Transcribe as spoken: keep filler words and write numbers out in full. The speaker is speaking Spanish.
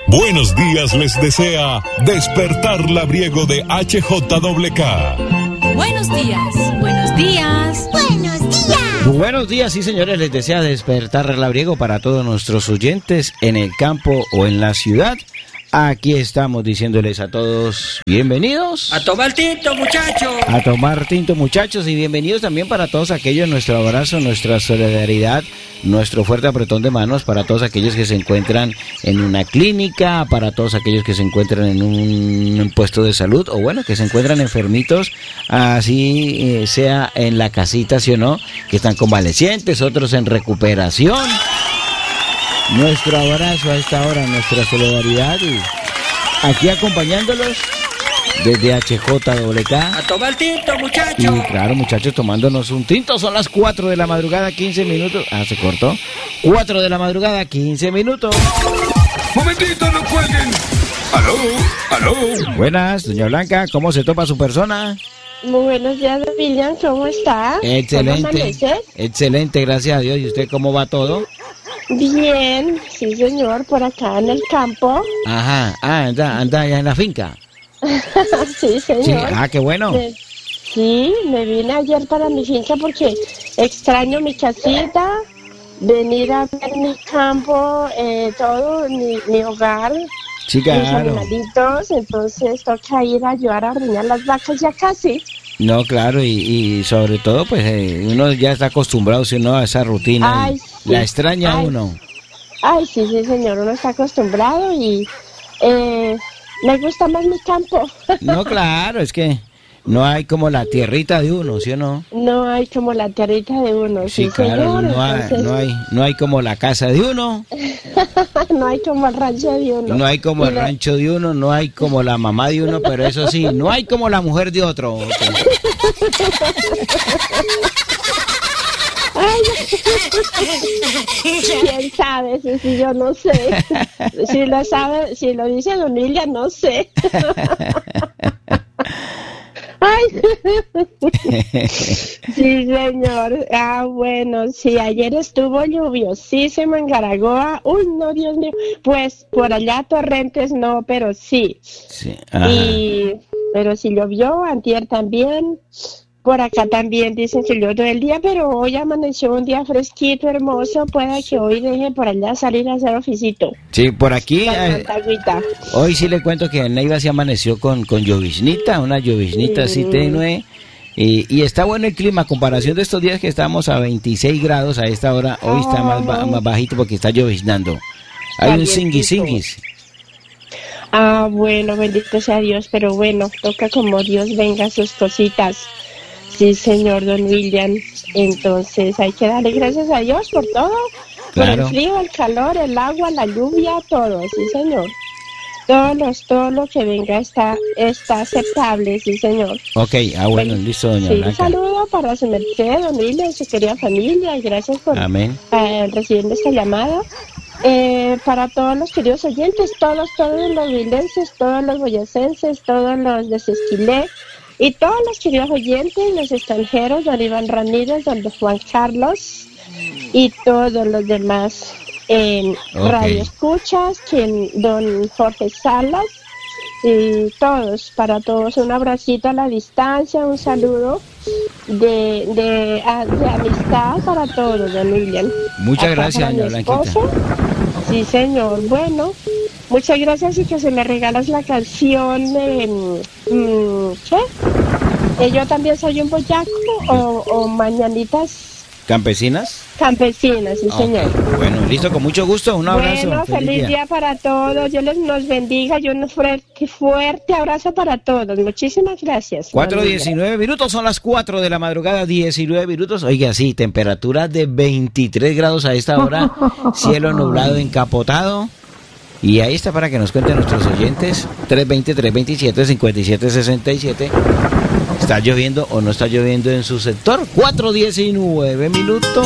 Buenos días les desea Despertar Labriego de H J K. Buenos días, buenos días. Buenos días. Buenos días, sí señores, les desea Despertar Labriego para todos nuestros oyentes en el campo o en la ciudad. Aquí estamos diciéndoles a todos bienvenidos. A tomar tinto, muchachos. A tomar tinto, muchachos, y bienvenidos también para todos aquellos, nuestro abrazo, nuestra solidaridad, nuestro fuerte apretón de manos para todos aquellos que se encuentran en una clínica, para todos aquellos que se encuentran en un puesto de salud, o bueno, que se encuentran enfermitos, así eh, sea en la casita, sí o no, que están convalecientes, otros en recuperación. Nuestro abrazo a esta hora, nuestra solidaridad, y aquí acompañándolos desde H J K. A tomar tinto, muchachos. Y claro, muchachos, tomándonos un tinto. Son las cuatro de la madrugada, quince minutos. Ah, se cortó. cuatro de la madrugada, quince minutos. ¡Momentito, no cuelguen! ¡Aló! ¡Aló! Buenas, doña Blanca, ¿cómo se topa su persona? Muy buenos días, William, ¿cómo está? Excelente. ¿Cómo Excelente, gracias a Dios. ¿Y usted cómo va todo? Bien, sí señor, por acá en el campo. Ajá, ah, anda, anda allá en la finca. Sí señor. Sí, ah, qué bueno. Me, sí, me vine ayer para mi finca porque extraño mi casita, venir a ver mi campo, eh, todo, mi, mi hogar. Sí, claro. Mis animalitos, entonces toca ir a ayudar a ordeñar las vacas ya casi. No, claro, y, y sobre todo, pues eh, uno ya está acostumbrado, si no, a esa rutina. Ay, sí. La extraña Ay. uno. Ay, sí, sí, señor, uno está acostumbrado y eh, me gusta más mi campo. No, claro, es que no hay como la tierrita de uno, ¿sí o no? No hay como la tierrita de uno, sí, Sí, claro, señor. no hay, Entonces, no hay, no hay como la casa de uno, no hay como el rancho de uno. no hay como Y el la- rancho de uno, no hay como la mamá de uno, pero eso sí, no hay como la mujer de otro. Ok. Ay, quién sabe, si, si yo no sé. Si lo sabe, si lo dice Don William, no sé. Ay. Sí, señor. Ah, bueno, sí, ayer estuvo lluviosísimo en Garagoa. Uy, no, Dios mío. Pues por allá torrentes no, pero sí. Sí, ajá. Y, pero sí llovió, antier también. Por acá también dicen que llovió todo el día, pero hoy amaneció un día fresquito, hermoso. Pueda que hoy deje por allá salir a hacer oficito. Sí, por aquí, Con eh, tanta agüita. hoy sí le cuento que en Neiva se amaneció con, con lloviznita, una lloviznita así Mm. tenue, y, y está bueno el clima, a comparación de estos días que estamos a veintiséis grados a esta hora, hoy está más, ba- más bajito porque está lloviznando. Hay un Calientito. singui singuis. Ah, bueno, bendito sea Dios, pero bueno, toca como Dios venga a sus cositas. Sí, señor Don William. Entonces hay que darle gracias a Dios por todo. Por Claro. el frío, el calor, el agua, la lluvia, todo, sí, señor. Todos los, todo lo que venga está, está aceptable, sí, señor. Ok, ah bueno, listo, doña Sí, un Blanca. saludo para su merced, Don William, su querida familia, y gracias por Amén. eh, recibir esta llamada. Eh, para todos los queridos oyentes, todos, todos los vilenses, todos los boyacenses, todos los de Sesquilé, y todos los queridos oyentes, los extranjeros, don Iván Ramírez, don Juan Carlos, y todos los demás en Ok. Radio Escuchas, quien, don Jorge Salas, y todos, para todos, un abracito a la distancia, un saludo de, de, a- de amistad para todos, don William. Muchas Acá gracias, para mi doña Blanquita. esposo. Sí, señor. Bueno, muchas gracias y que se me regalas la canción de... mm, ¿qué? Eh, yo también soy un boyaco o, o mañanitas ¿Campesinas? campesinas, sí, Ok, señor. bueno, listo, con mucho gusto, un abrazo. Bueno, feliz día. para todos. Dios les nos bendiga y un fuerte, fuerte abrazo para todos. Muchísimas gracias. cuatro diecinueve minutos, son las cuatro de la madrugada, diecinueve minutos. Oiga, sí, temperatura de veintitrés grados a esta hora, cielo nublado encapotado. Y ahí está para que nos cuenten nuestros oyentes, tres veinte, tres veintisiete, cincuenta y siete sesenta y siete. ¿Está lloviendo o no está lloviendo en su sector? cuatro diecinueve minutos.